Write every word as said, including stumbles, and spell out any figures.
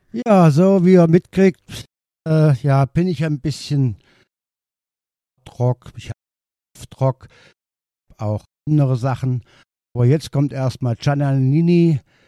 Ja, so wie ihr mitkriegt, äh, ja, bin ich ein bisschen trock. Ich habe trock, auch andere Sachen. Aber jetzt kommt erstmal Giannini